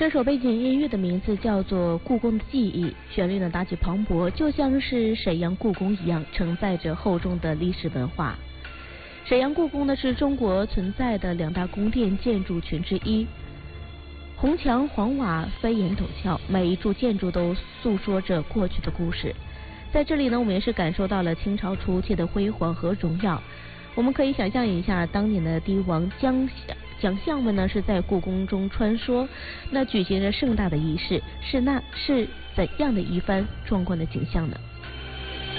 这首背景音乐的名字叫做《故宫的记忆》，旋律呢打起磅礴，就像是沈阳故宫一样，承载着厚重的历史文化。沈阳故宫呢是中国存在的2大宫殿建筑群之一，红墙黄瓦飞檐陡峭，每一处建筑都诉说着过去的故事。在这里呢，我们也是感受到了清朝初期的辉煌和荣耀。我们可以想象一下，当年的帝王将相们呢是在故宫中穿梭，那举行着盛大的仪式，是怎样的一番壮观的景象呢？